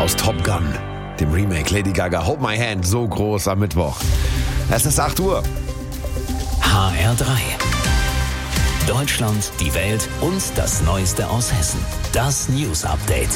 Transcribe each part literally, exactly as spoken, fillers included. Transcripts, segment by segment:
aus Top Gun, dem Remake Lady Gaga Hold My Hand, so groß am Mittwoch. Es ist acht Uhr. H R drei. Deutschland, die Welt und das Neueste aus Hessen. Das News Update.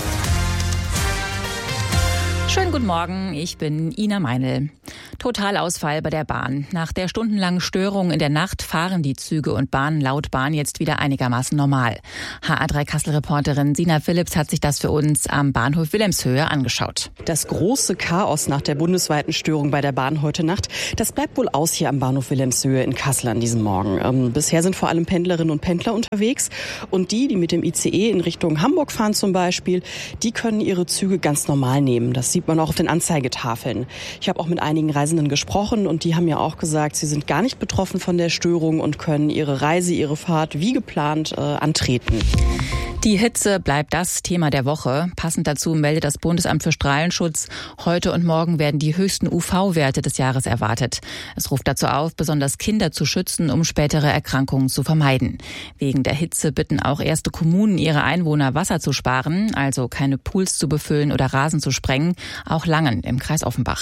Schönen guten Morgen, ich bin Ina Meinl. Totalausfall bei der Bahn. Nach der stundenlangen Störung in der Nacht fahren die Züge und Bahnen laut Bahn jetzt wieder einigermaßen normal. H R drei Kassel-Reporterin Sina Philipps hat sich das für uns am Bahnhof Wilhelmshöhe angeschaut. Das große Chaos nach der bundesweiten Störung bei der Bahn heute Nacht, das bleibt wohl aus hier am Bahnhof Wilhelmshöhe in Kassel an diesem Morgen. Ähm, bisher sind vor allem Pendlerinnen und Pendler unterwegs und die, die mit dem I C E in Richtung Hamburg fahren zum Beispiel, die können ihre Züge ganz normal nehmen. Das sieht man auch auf den Anzeigetafeln. Ich habe auch mit einigen Reisenden gesprochen und die haben ja auch gesagt, sie sind gar nicht betroffen von der Störung und können ihre Reise, ihre Fahrt wie geplant äh, antreten. Die Hitze bleibt das Thema der Woche. Passend dazu meldet das Bundesamt für Strahlenschutz, heute und morgen werden die höchsten U V-Werte des Jahres erwartet. Es ruft dazu auf, besonders Kinder zu schützen, um spätere Erkrankungen zu vermeiden. Wegen der Hitze bitten auch erste Kommunen ihre Einwohner, Wasser zu sparen, also keine Pools zu befüllen oder Rasen zu sprengen, auch Langen im Kreis Offenbach.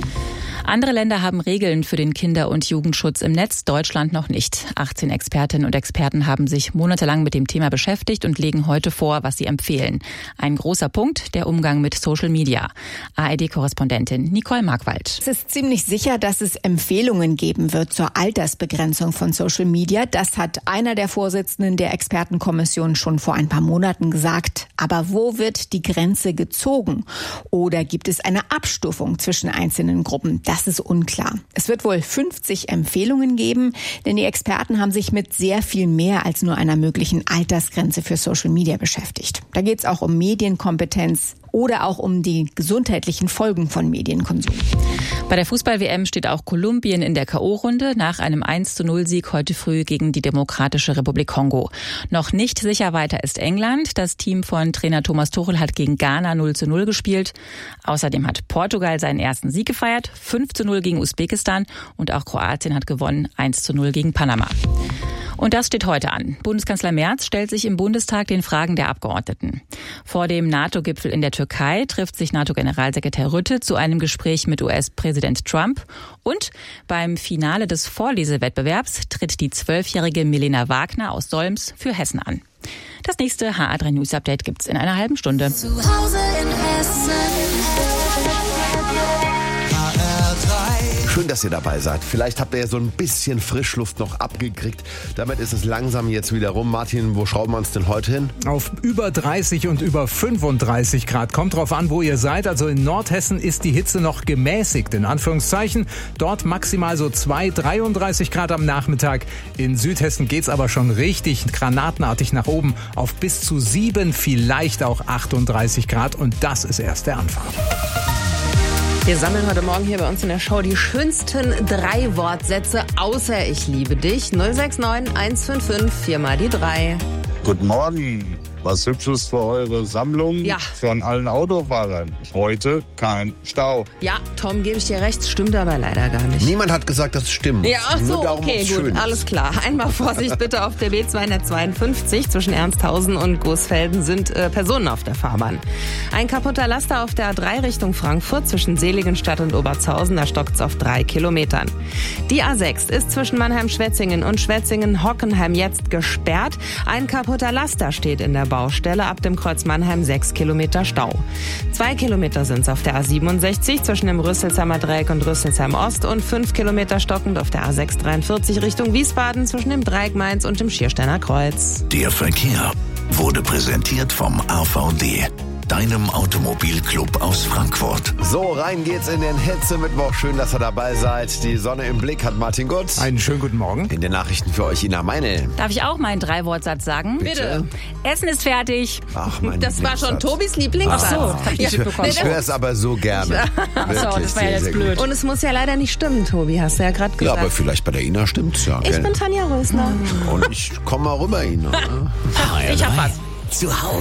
Andere Länder haben Regeln für den Kinder- und Jugendschutz im Netz, Deutschland noch nicht. achtzehn Expertinnen und Experten haben sich monatelang mit dem Thema beschäftigt und legen heute vor, was sie empfehlen. Ein großer Punkt, der Umgang mit Social Media. A R D-Korrespondentin Nicole Markwald. Es ist ziemlich sicher, dass es Empfehlungen geben wird zur Altersbegrenzung von Social Media. Das hat einer der Vorsitzenden der Expertenkommission schon vor ein paar Monaten gesagt. Aber wo wird die Grenze gezogen? Oder gibt es eine Abstufung zwischen einzelnen Gruppen? Das ist unklar. Es wird wohl fünfzig Empfehlungen geben, denn die Experten haben sich mit sehr viel mehr als nur einer möglichen Altersgrenze für Social Media beschäftigt. Da geht es auch um Medienkompetenz oder auch um die gesundheitlichen Folgen von Medienkonsum. Bei der Fußball-W M steht auch Kolumbien in der K O-Runde nach einem eins zu null Sieg heute früh gegen die Demokratische Republik Kongo. Noch nicht sicher weiter ist England. Das Team von Trainer Thomas Tuchel hat gegen Ghana null zu null gespielt. Außerdem hat Portugal seinen ersten Sieg gefeiert, fünf zu null gegen Usbekistan und auch Kroatien hat gewonnen, eins zu null gegen Panama. Und das steht heute an. Bundeskanzler Merz stellt sich im Bundestag den Fragen der Abgeordneten. Vor dem NATO-Gipfel in der Türkei trifft sich NATO-Generalsekretär Rutte zu einem Gespräch mit U S-Präsident Trump. Und beim Finale des Vorlesewettbewerbs tritt die zwölfjährige Milena Wagner aus Solms für Hessen an. Das nächste H R drei News Update gibt's in einer halben Stunde. Zu Hause in Hessen. Schön, dass ihr dabei seid. Vielleicht habt ihr ja so ein bisschen Frischluft noch abgekriegt. Damit ist es langsam jetzt wieder rum. Martin, wo schrauben wir uns denn heute hin? Auf über dreißig und über fünfunddreißig Grad. Kommt drauf an, wo ihr seid. Also in Nordhessen ist die Hitze noch gemäßigt, in Anführungszeichen. Dort maximal so zwei, dreiunddreißig Grad am Nachmittag. In Südhessen geht's aber schon richtig granatenartig nach oben auf bis zu sieben, vielleicht auch achtunddreißig Grad. Und das ist erst der Anfang. Wir sammeln heute Morgen hier bei uns in der Show die schönsten drei Wortsätze außer ich liebe dich. null sechs neun eins fünf fünf, viermal die drei. Guten Morgen. Was Hübsches für eure Sammlung Ja. von allen Autofahrern. Heute kein Stau. Ja, Tom, gebe ich dir recht, stimmt aber leider gar nicht. Niemand hat gesagt, dass es stimmt. Ja, ach so, Nur darum, okay, ob's gut, schön ist. alles klar. Einmal Vorsicht bitte auf der B zweihundertzweiundfünfzig zwischen Ernsthausen und Goesfelden sind äh, Personen auf der Fahrbahn. Ein kaputter Laster auf der A drei Richtung Frankfurt zwischen Seligenstadt und Obertshausen, da stockt's auf drei Kilometern. Die A sechs ist zwischen Mannheim-Schwetzingen und Schwetzingen-Hockenheim jetzt gesperrt. Ein kaputter Laster steht in der Baustelle, ab dem Kreuz Mannheim sechs Kilometer Stau. Zwei Kilometer sind's auf der A siebenundsechzig zwischen dem Rüsselsheimer Dreieck und Rüsselsheim Ost und fünf Kilometer stockend auf der A sechs dreiundvierzig Richtung Wiesbaden zwischen dem Dreieck Mainz und dem Schiersteiner Kreuz. Der Verkehr wurde präsentiert vom A V D, deinem Automobilclub aus Frankfurt. So, rein geht's in den Hitze-Mittwoch. Schön, dass ihr dabei seid. Die Sonne im Blick hat Martin Gutz. Einen schönen guten Morgen. In den Nachrichten für euch Ina Meinl. Darf ich auch meinen Drei-Wortsatz sagen? Bitte. Essen ist fertig. Ach, mein Das war schon Lieblingssatz. Tobis Lieblingssatz. Ach so, das hab ich Ich, nicht mitbekommen. ich höre es aber so gerne. Ach so, das war ja jetzt blöd. Und es muss ja leider nicht stimmen, Tobi, hast du ja gerade Ja, gesagt. aber vielleicht bei der Ina stimmt's ja. ich gell? bin Tanja Rösner. Und ich komme mal rüber, Ina. H R drei. Ich hab was. Zu Hause.